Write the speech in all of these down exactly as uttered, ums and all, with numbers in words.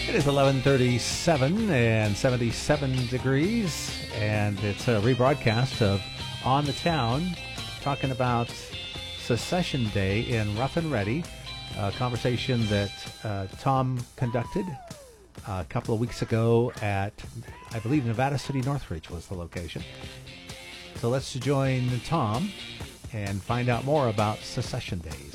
It is eleven thirty-seven and seventy-seven degrees, and it's a rebroadcast of On the Town, talking about Secession Day in Rough and Ready, a conversation that uh, Tom conducted a couple of weeks ago at, I believe, Nevada City Northridge was the location. So let's join Tom and find out more about Secession Days.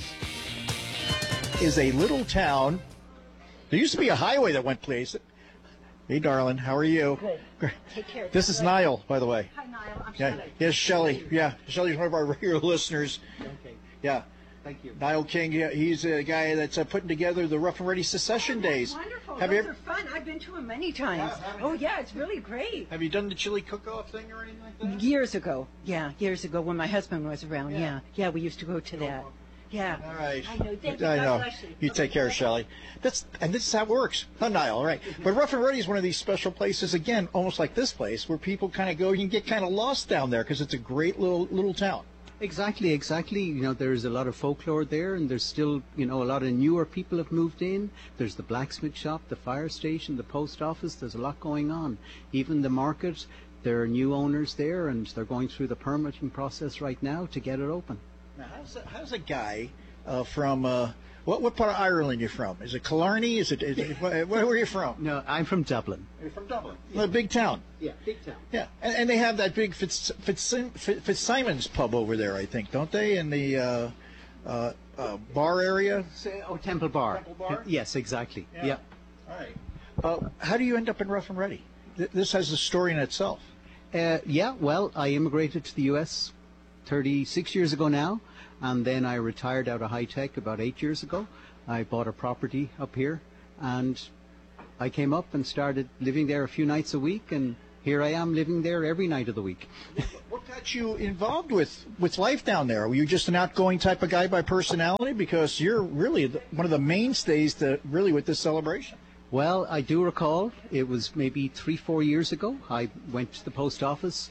Is a little town. There used to be a highway that went places. Hey, darling, how are you? Good. Take care. This is Niall, by the way. Hi, Niall. I'm Yeah, Shelley. here's Shelley. Yeah, Shelley's one of our regular listeners. Okay, Yeah, thank you. Niall King. Yeah, he's a guy that's uh, putting together the Rough and Ready Secession Days. Wonderful. Have Those you ever, are fun. I've been to them many times. Yeah, haven't Oh, you? yeah, it's really great. have you done the chili cook-off thing or anything like that? Years ago. Yeah, years ago when my husband was around. Yeah. Yeah. Yeah, we used to go to that. Yeah. All right. I know. Thank you. I God know. bless you. You take care, Shelley. That's and this is how it works. Not Niall, all right? But Rough and Ready is one of these special places, again, almost like this place, where people kind of go. You can get kind of lost down there because it's a great little little town. Exactly, exactly. You know, there's a lot of folklore there, and there's still, you know, a lot of newer people have moved in. There's the blacksmith shop, the fire station, the post office. There's a lot going on. Even the market, there are new owners there, and they're going through the permitting process right now to get it open. Now, how's a, how's a guy uh, from uh, what what part of Ireland are you from? Is it Killarney? Is it, is it where, where are you from? No, I'm from Dublin. You're from Dublin. A big town. Yeah, big town. Yeah, and, and they have that big Fitz, Fitz, Fitz, Fitzsimon's pub over there, I think, don't they? In the uh, uh, uh, bar area. Say, oh, Temple Bar. Temple Bar? Yes, exactly. Yeah. All right. Uh, how do you end up in Rough and Ready? Th- This has a story in itself. Uh, yeah, well, I immigrated to the U S thirty-six years ago now, and then I retired out of high tech about eight years ago. I bought a property up here, and I came up and started living there a few nights a week, and here I am living there every night of the week. What got you involved with, with life down there? Were you just an outgoing type of guy by personality? Because you're really the, one of the mainstays that really with this celebration. Well, I do recall it was maybe three, four years ago. I went to the post office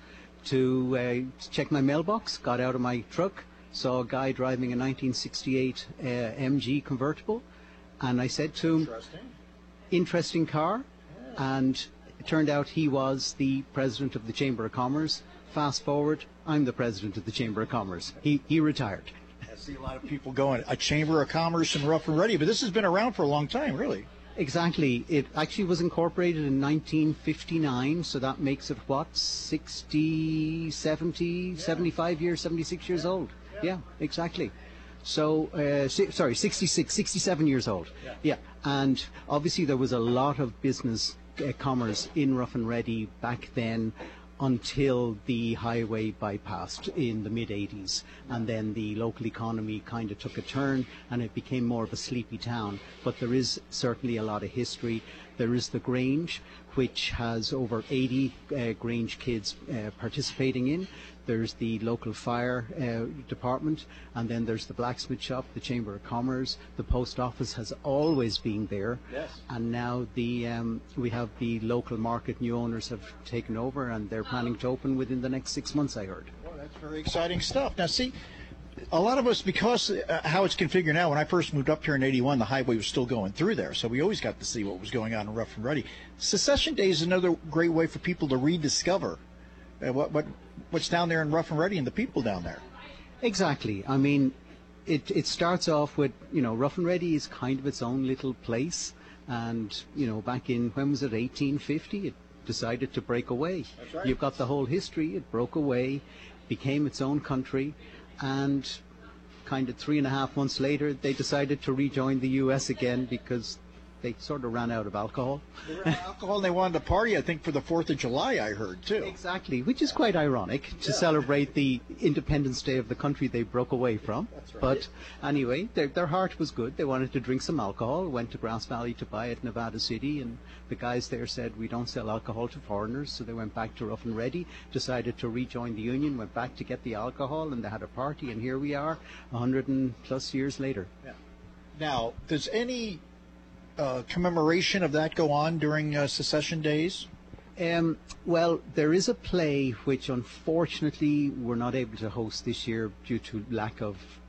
to uh, check my mailbox, got out of my truck, saw a guy driving a nineteen sixty-eight uh, M G convertible, and I said to him, Interesting. interesting car, and it turned out he was the president of the Chamber of Commerce. Fast forward, I'm the president of the Chamber of Commerce. He, he retired. I see a lot of people going, a Chamber of Commerce in Rough and Ready, but this has been around for a long time, really. Exactly. It actually was incorporated in nineteen fifty-nine, so that makes it, what, sixty, seventy, seventy-five years, seventy-six years old. Yeah, exactly. So, uh, si- sorry, sixty-six, sixty-seven years old. Yeah. Yeah, and obviously there was a lot of business uh, commerce in Rough and Ready back then, until the highway bypassed in the mid eighties, and then the local economy kind of took a turn and it became more of a sleepy town. But there is certainly a lot of history. There is the Grange, which has over eighty uh, Grange kids uh, participating in. There's the local fire uh, department, and then there's the blacksmith shop, the Chamber of Commerce. The post office has always been there. Yes. And now the um, we have the local market. New owners have taken over, and they're planning to open within the next six months, I heard. Well, that's very exciting stuff. Now, see, a lot of us, because uh, how it's configured now, when I first moved up here in eighty-one, the highway was still going through there, so we always got to see what was going on in Rough and Ready. Secession Day is another great way for people to rediscover uh, what, what what's down there in Rough and Ready and the people down there. Exactly. I mean, it it starts off with, you know, Rough and Ready is kind of its own little place, and you know, back in, when was it, eighteen fifty, it decided to break away. That's right. You've got the whole history. It broke away, became its own country, and kind of three and a half months later, they decided to rejoin the U S again because they sort of ran out of alcohol. They ran out of alcohol and they wanted to party, I think, for the fourth of July, I heard, too. Exactly, which is quite ironic to Yeah. celebrate the Independence Day of the country they broke away from. That's right. But anyway, their, their heart was good. They wanted to drink some alcohol, went to Grass Valley to buy it, Nevada City, and the guys there said, we don't sell alcohol to foreigners, so they went back to Rough and Ready, decided to rejoin the Union, went back to get the alcohol, and they had a party, and here we are, a hundred and plus years later. Yeah. Now, does any uh, commemoration of that go on during uh, Secession Days? Um, well, there is a play which unfortunately we're not able to host this year due to lack of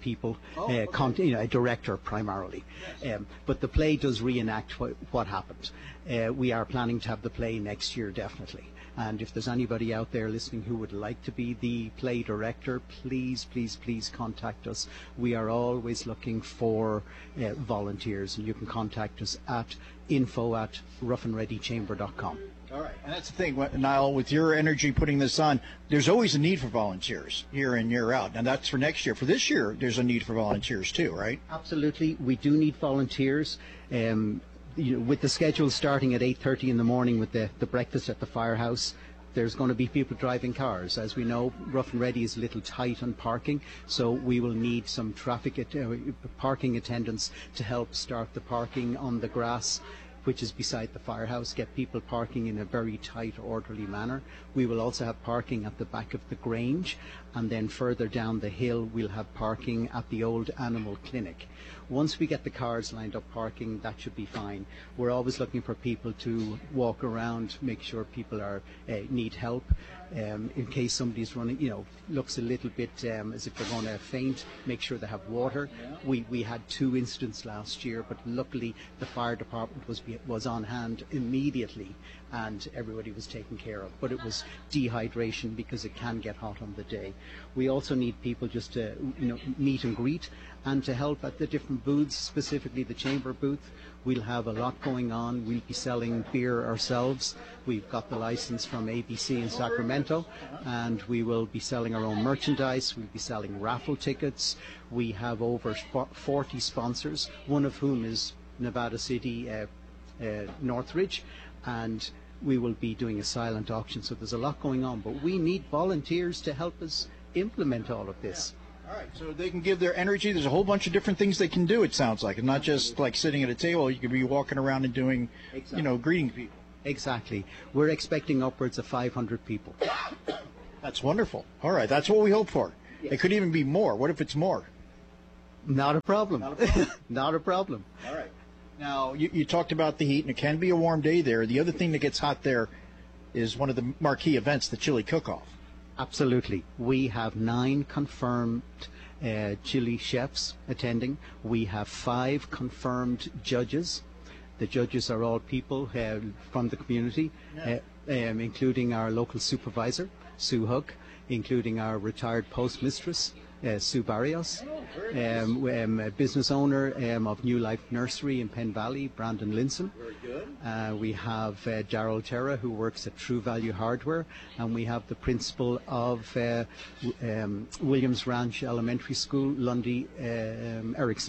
people, Oh, uh, okay. con- you know, a director primarily. Um, but the play does reenact what, what happened. Uh, we are planning to have the play next year, definitely. And if there's anybody out there listening who would like to be the play director, please, please, please contact us. We are always looking for uh, volunteers, and you can contact us at info at roughandreadychamber dot com. All right, and that's the thing, what- Niall, with your energy putting this on, there's always a need for volunteers year in, year out. And that's for next year. For this year, there's a need for volunteers too, right? Absolutely, we do need volunteers. Um, you know, with the schedule starting at eight thirty in the morning with the, the breakfast at the firehouse, there's going to be people driving cars. As we know, Rough and Ready is a little tight on parking, so we will need some traffic at, uh, parking attendants to help start the parking on the grass, which is beside the firehouse, get people parking in a very tight, orderly manner. We will also have parking at the back of the Grange, and then further down the hill we'll have parking at the old animal clinic. Once we get the cars lined up parking, that should be fine. We're always looking for people to walk around, make sure people are uh, need help. Um, in case somebody's running, you know, looks a little bit um, as if they're going to faint, make sure they have water. We we had two incidents last year, but luckily the fire department was be, was on hand immediately, and everybody was taken care of. But it was dehydration because it can get hot on the day. We also need people just to, you know, meet and greet, and to help at the different booths, specifically the chamber booth. We'll have a lot going on. We'll be selling beer ourselves. We've got the license from A B C in Sacramento, and we will be selling our own merchandise. We'll be selling raffle tickets. We have over forty sponsors, one of whom is Nevada City uh, uh, Northridge, and we will be doing a silent auction. So there's a lot going on, but we need volunteers to help us implement all of this. All right, so they can give their energy. There's a whole bunch of different things they can do, it sounds like. And not just like sitting at a table. You could be walking around and doing, you know, greeting people. Exactly. We're expecting upwards of five hundred people. That's wonderful. All right, that's what we hope for. It could even be more. What if it's more? Not a problem. Not a problem. Not a problem. All right. Now, you, you talked about the heat, and it can be a warm day there. The other thing that gets hot there is one of the marquee events, the chili cook-off. Absolutely. We have nine confirmed uh, chili chefs attending. We have five confirmed judges. The judges are all people uh, from the community, uh, um, including our local supervisor, Sue Hug, including our retired postmistress, uh, Sue Barrios, um, um, a business owner um, of New Life Nursery in Penn Valley, Brandon Linson. Very good. Uh, we have uh, Gerald Terra, who works at True Value Hardware, and we have the principal of uh, w- um, Williams Ranch Elementary School, Lundy um, Erickson.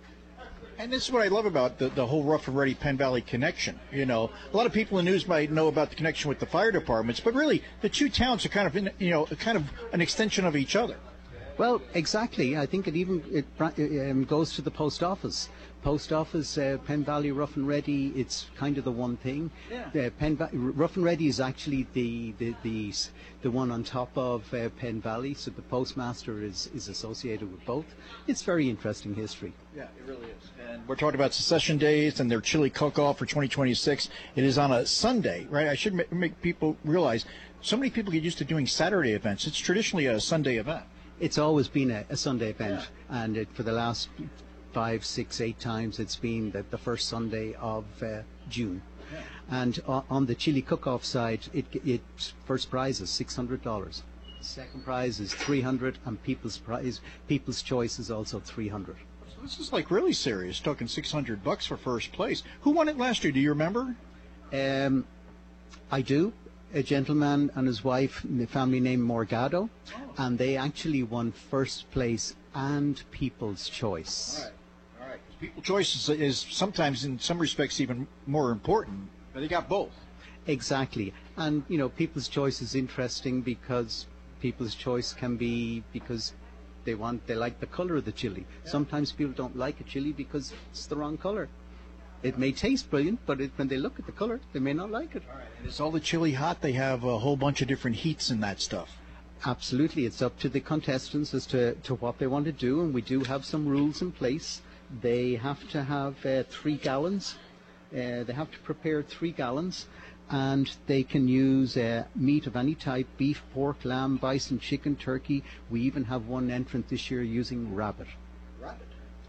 And this is what I love about the, the whole Rough and Ready Penn Valley connection. You know, a lot of people in the news might know about the connection with the fire departments, but really the two towns are kind of, in, you know, kind of an extension of each other. Well, exactly. I think it even it um, goes to the post office. Post office, uh, Penn Valley, Rough and Ready. It's kind of the one thing. Yeah. Uh, Penn Va- Rough and Ready is actually the the the, the one on top of uh, Penn Valley. So the postmaster is is associated with both. It's very interesting history. Yeah, it really is. And we're talking about Secession Days and their chili cook-off for twenty twenty-six. It is on a Sunday, right? I should ma- make people realize so many people get used to doing Saturday events. It's traditionally a Sunday event. It's always been a, a Sunday event, and it, for the last five, six, eight times, it's been the, the first Sunday of uh, June. Yeah. And o- on the chili cook-off side, it, it first prize is six hundred dollars. Second prize is three hundred dollars, and people's prize, people's choice is also three hundred dollars. So this is like really serious, talking six hundred bucks for first place. Who won it last year? Do you remember? Um, I do. A gentleman and his wife, the family named Morgado, and they actually won first place and people's choice. All right. All right. People's choice is, is sometimes, in some respects, even more important. But they got both. Exactly. And, you know, people's choice is interesting because people's choice can be because they want, they like the color of the chili. Yeah. Sometimes people don't like a chili because it's the wrong color. It may taste brilliant, but it, when they look at the color, they may not like it. All right. And is all the chili hot? They have a whole bunch of different heats in that stuff. Absolutely. It's up to the contestants as to, to what they want to do, and we do have some rules in place. They have to have uh, three gallons. Uh, they have to prepare three gallons, and they can use uh, meat of any type: beef, pork, lamb, bison, chicken, turkey. We even have one entrant this year using rabbit.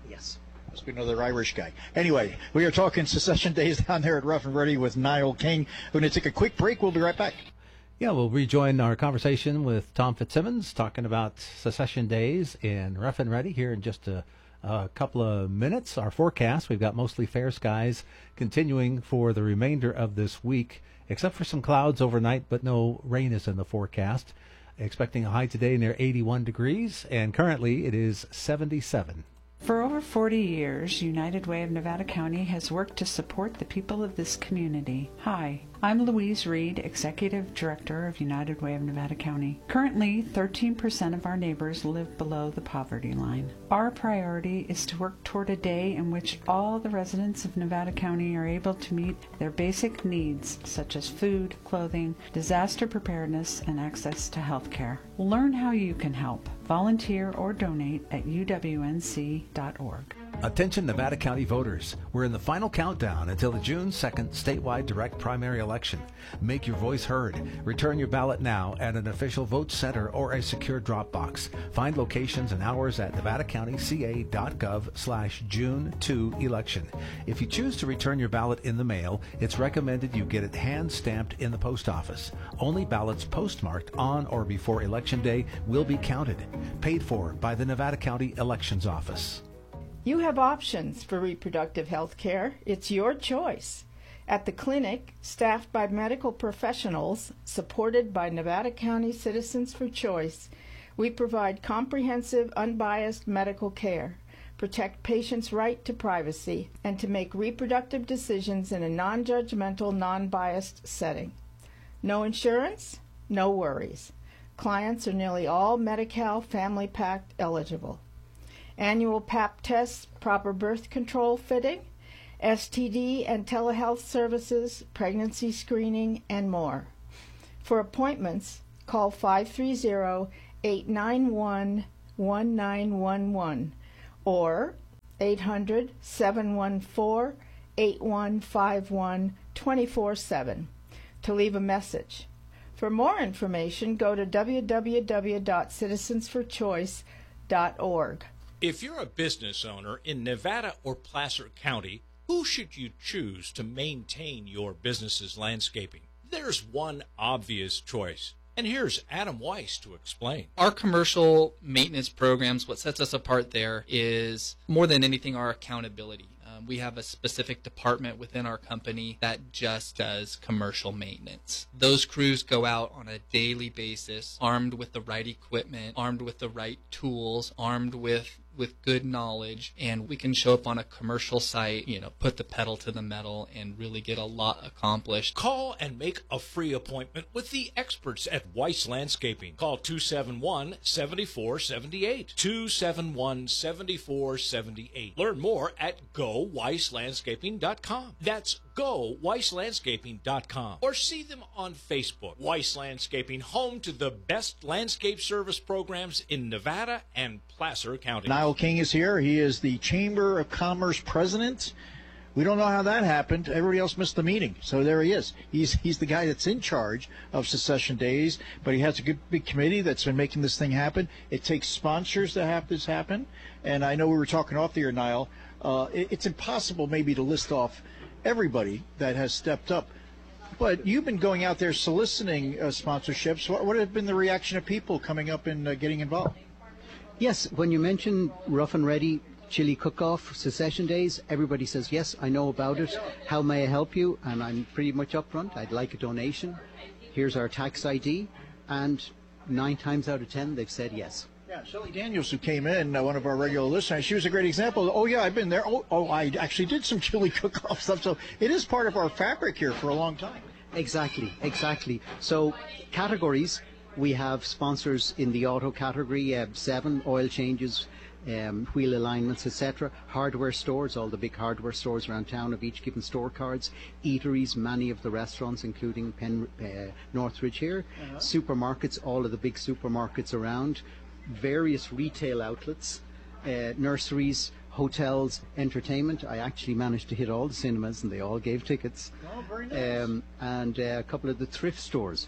Yes. Must be another Irish guy. Anyway, we are talking Secession Days down there at Rough and Ready with Niall King. We're going to take a quick break. We'll be right back. Yeah, we'll rejoin our conversation with Tom Fitzsimmons talking about Secession Days in Rough and Ready here in just a, a couple of minutes. Our forecast, we've got mostly fair skies continuing for the remainder of this week, except for some clouds overnight, but no rain is in the forecast. Expecting a high today near eighty-one degrees, and currently it is seventy-seven. For over forty years, United Way of Nevada County has worked to support the people of this community. Hi, I'm Louise Reed, Executive Director of United Way of Nevada County. Currently, thirteen percent of our neighbors live below the poverty line. Our priority is to work toward a day in which all the residents of Nevada County are able to meet their basic needs, such as food, clothing, disaster preparedness, and access to health care. Learn how you can help. Volunteer or donate at U W N C dot org. Attention Nevada County voters. We're in the final countdown until the June second statewide direct primary election. Make your voice heard. Return your ballot now at an official vote center or a secure drop box. Find locations and hours at nevada county c a dot gov slash June second election. If you choose to return your ballot in the mail, it's recommended you get it hand-stamped in the post office. Only ballots postmarked on or before Election Day will be counted. Paid for by the Nevada County Elections Office. You have options for reproductive health care. It's your choice. At the clinic, staffed by medical professionals, supported by Nevada County Citizens for Choice, we provide comprehensive, unbiased medical care, protect patients' right to privacy, and to make reproductive decisions in a non-judgmental, non-biased setting. No insurance? No worries. Clients are nearly all Medi-Cal Family Pact eligible. Annual Pap tests, proper birth control fitting, S T D and telehealth services, pregnancy screening, and more. For appointments, call five three zero, eight nine one, one nine one one or eight hundred, seven one four, eight one five one, two four seven to leave a message. For more information, go to w w w dot citizens for choice dot org. If you're a business owner in Nevada or Placer County, who should you choose to maintain your business's landscaping? There's one obvious choice, and here's Adam Weiss to explain. Our commercial maintenance programs, what sets us apart there is more than anything our accountability. Um, we have a specific department within our company that just does commercial maintenance. Those crews go out on a daily basis, armed with the right equipment, armed with the right tools, armed with with good knowledge, and we can show up on a commercial site, you know, put the pedal to the metal and really get a lot accomplished. Call and make a free appointment with the experts at Weiss Landscaping. Call two seven one, seven four seven eight, two seven one, seven four seven eight. Learn more at go weiss landscaping dot com. That's go weiss landscaping dot com. Or see them on Facebook. Weiss Landscaping, home to the best landscape service programs in Nevada and Placer County. Niall King is here. He is the Chamber of Commerce president. We don't know how that happened. Everybody else missed the meeting. So there he is. He's he's the guy that's in charge of Secession Days, but he has a good big committee that's been making this thing happen. It takes sponsors to have this happen. And I know we were talking off the air, Niall. Uh, it, it's impossible maybe to list off everybody that has stepped up. But you've been going out there soliciting uh, sponsorships. What, what have been the reaction of people coming up and uh, getting involved? Yes, when you mention Rough and Ready Chili Cook-Off Secession Days, everybody says, yes, I know about it. How may I help you? And I'm pretty much upfront. I'd like a donation. Here's our tax I D. And nine times out of ten, they've said yes. Yeah, Shelley Daniels, who came in, uh, one of our regular listeners, she was a great example. Oh, yeah, I've been there. Oh, oh, I actually did some chili cook-off stuff. So it is part of our fabric here for a long time. Exactly, exactly. So categories, we have sponsors in the auto category, uh, seven, oil changes, um, wheel alignments, et cetera. Hardware stores, all the big hardware stores around town have each given store cards. Eateries, many of the restaurants, including Penn, uh, Northridge here. Uh-huh. Supermarkets, all of the big supermarkets around. Various retail outlets, uh, nurseries, hotels, entertainment. I actually managed to hit all the cinemas and they all gave tickets. Oh, very nice. Um, and uh, a couple of the thrift stores.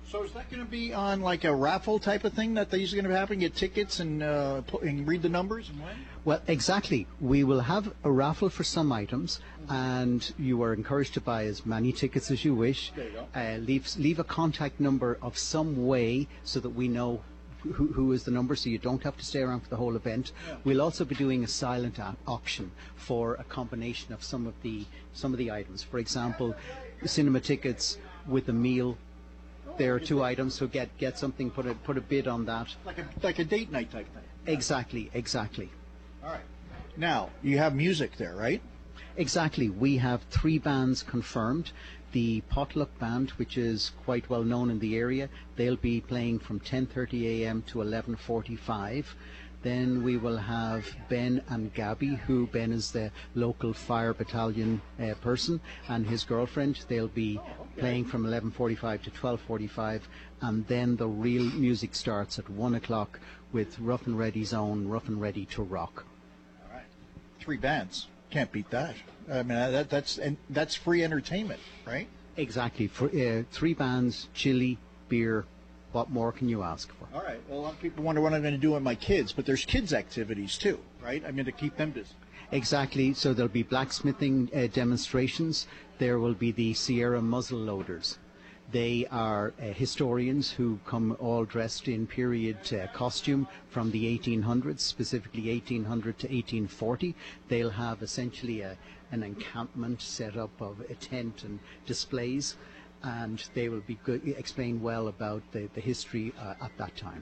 So is that going to be on like a raffle type of thing that these are going to happen? Get tickets and, uh, put, and read the numbers and when? Well, exactly. We will have a raffle for some items, and you are encouraged to buy as many tickets as you wish. There you go. Uh, leave leave a contact number of some way so that we know who, who is the number, so you don't have to stay around for the whole event. Yeah. We'll also be doing a silent a- auction for a combination of some of the some of the items. For example, cinema tickets with a meal. There are two items, so get get something, put a put a bid on that. Like a like a date night type thing. Exactly, exactly. All right. Now you have music there, right? Exactly. We have three bands confirmed. The Potluck Band, which is quite well known in the area, they'll be playing from ten thirty a m to eleven forty-five. Then we will have Ben and Gabby, who Ben is the local fire battalion uh, person, and his girlfriend. They'll be playing from eleven forty-five to twelve forty-five, and then the real music starts at one o'clock with Rough and Ready's own Rough and Ready to Rock. All right. Three bands. Can't beat that. I mean, that, that's and that's free entertainment, right? Exactly. For uh, three bands, chili, beer. What more can you ask for? All right. Well, a lot of people wonder what I'm going to do with my kids, but there's kids' activities too, right? I mean, to keep them busy. Exactly. So there'll be blacksmithing uh, demonstrations. There will be the Sierra muzzle loaders. They are uh, historians who come all dressed in period uh, costume from the eighteen hundreds, specifically eighteen hundred to eighteen forty. They'll have essentially a, an encampment set up of a tent and displays, and they will be good, explain well about the, the history uh, at that time.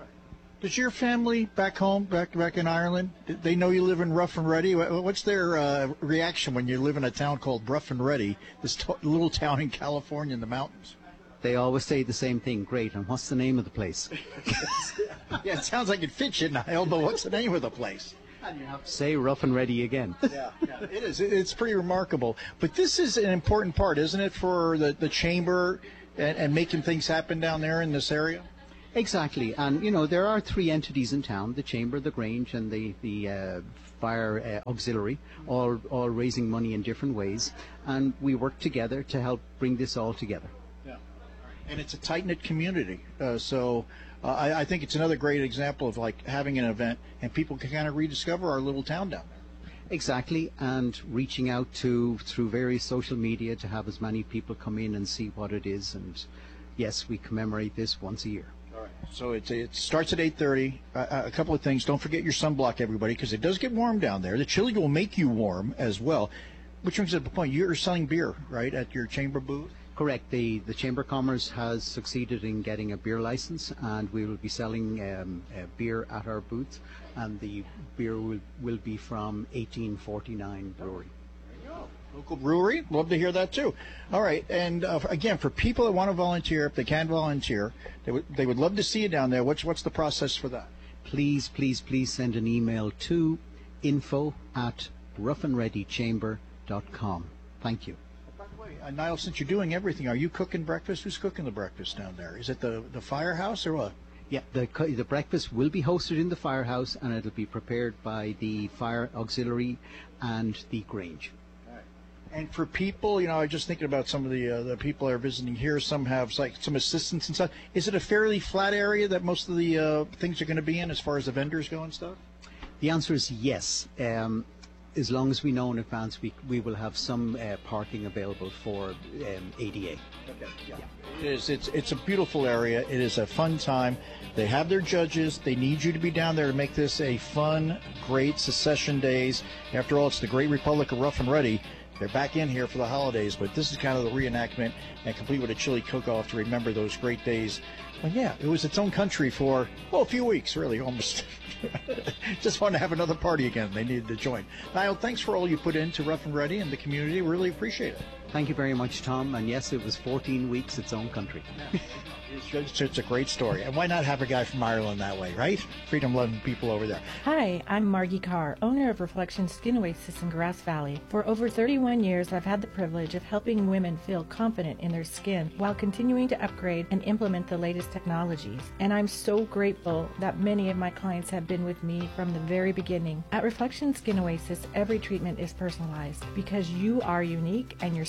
Does your family back home, back back in Ireland, did they know you live in Rough and Ready? Wha- What's their uh, reaction when you live in a town called Rough and Ready, this t- little town in California in the mountains? They always say the same thing. Great. And what's the name of the place? Yeah, it sounds like it fits you, Niall, but what's the name of the place? And you have to say Rough and Ready again. Yeah, yeah, it is. It- It's pretty remarkable. But this is an important part, isn't it, for the, the chamber and, and making things happen down there in this area? Exactly, and you know there are three entities in town: the Chamber, the Grange, and the the uh, Fire uh, Auxiliary, all all raising money in different ways, and we work together to help bring this all together. Yeah, and it's a tight-knit community. Uh, so uh, I, I think it's another great example of like having an event, and people can kind of rediscover our little town down there. Exactly, and reaching out to through various social media to have as many people come in and see what it is, and yes, we commemorate this once a year. So it, it starts at eight thirty. Uh, a couple of things. Don't forget your sunblock, everybody, because it does get warm down there. The chili will make you warm as well. Which brings up the point. You're selling beer, right, at your chamber booth? Correct. The the Chamber of Commerce has succeeded in getting a beer license, and we will be selling um, uh, beer at our booth, and the beer will, will be from eighteen forty-nine Brewery. Local brewery. Love to hear that too. All right, and uh, again, for people that want to volunteer, if they can volunteer, they would they would love to see you down there. What's what's the process for that? Please, please, please send an email to info at rough and ready chamber dot com. Thank you. By the way, uh, Niall, since you're doing everything, are you cooking breakfast? Who's cooking the breakfast down there? Is it the the firehouse or what? Yeah, the co- the breakfast will be hosted in the firehouse, and it'll be prepared by the Fire Auxiliary and the Grange. And for people, you know, I was just thinking about some of the uh, the people that are visiting here. Some have like some assistants and stuff. Is it a fairly flat area that most of the uh, things are going to be in, as far as the vendors go and stuff? The answer is yes. Um, as long as we know in advance, we we will have some uh, parking available for um, A D A. Okay. Yeah. It is. It's it's a beautiful area. It is a fun time. They have their judges. They need you to be down there to make this a fun, great secession days. After all, it's the Great Republic of Rough and Ready. They're back in here for the holidays, but this is kind of the reenactment, and complete with a chili cook-off to remember those great days. Well, yeah, it was its own country for, well, a few weeks, really, almost. Just wanted to have another party again. They needed to join. Niall, thanks for all you put into Rough and Ready and the community. Really appreciate it. Thank you very much, Tom. And yes, it was fourteen weeks its own country. It's, it's a great story. And why not have a guy from Ireland that way, right? Freedom-loving people over there. Hi, I'm Margie Carr, owner of Reflection Skin Oasis in Grass Valley. For over thirty-one years, I've had the privilege of helping women feel confident in their skin while continuing to upgrade and implement the latest technologies. And I'm so grateful that many of my clients have been with me from the very beginning. At Reflection Skin Oasis, every treatment is personalized because you are unique and your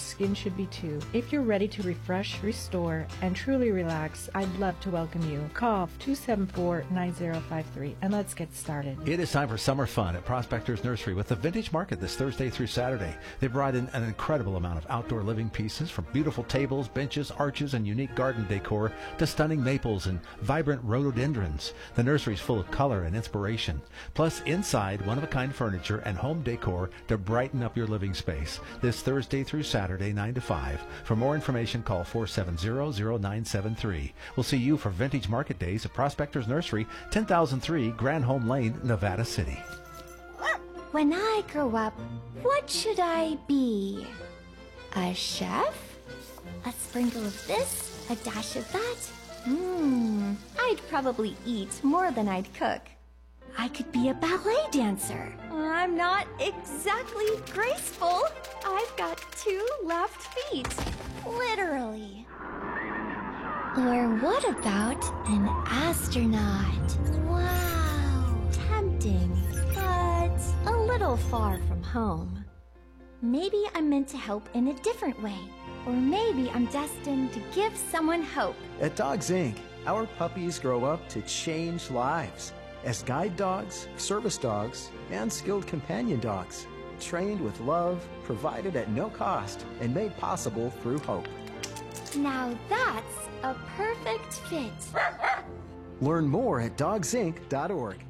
skin should be too. If you're ready to refresh, restore, and truly relax, I'd love to welcome you. Call two seven four, nine zero five three and let's get started. It is time for summer fun at Prospectors Nursery with the Vintage Market this Thursday through Saturday. They brought in an incredible amount of outdoor living pieces, from beautiful tables, benches, arches, and unique garden decor to stunning maples and vibrant rhododendrons. The nursery's full of color and inspiration. Plus, inside, one-of-a-kind furniture and home decor to brighten up your living space. This Thursday through Saturday, nine to five. For more information, call four seven zero, zero nine seven three. We'll see you for Vintage Market Days at Prospectors Nursery, ten thousand three Granholm Lane, Nevada City. When I grow up, what should I be? A chef? A sprinkle of this? A dash of that? Hmm, I'd probably eat more than I'd cook. I could be a ballet dancer. I'm not exactly graceful. I've got two left feet. Literally. Or what about an astronaut? Wow. Tempting, but a little far from home. Maybe I'm meant to help in a different way. Or maybe I'm destined to give someone hope. At Dogs Incorporated, our puppies grow up to change lives as guide dogs, service dogs, and skilled companion dogs, trained with love, provided at no cost, and made possible through hope. Now that's a perfect fit. Learn more at dogs inc dot org.